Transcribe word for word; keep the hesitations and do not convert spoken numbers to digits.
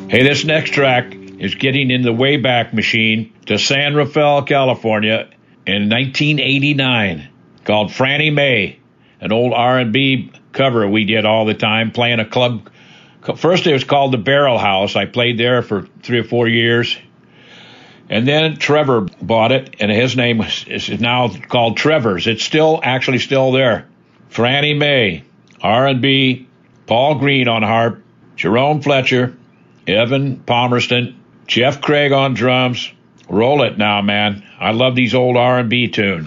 Hey, this next track is getting in the Wayback Machine to San Rafael, California in nineteen eighty-nine, called Franny Mae, an old R and B cover we did all the time, playing a club. First it was called the Barrel House. I played there for three or four years. And then Trevor bought it, and his name is now called Trevor's. It's still, actually still there. Franny Mae, R and B, Paul Green on harp, Jerome Fletcher, Evan Palmerston, Jeff Craig on drums. Roll it now, man. I love these old R and B tunes.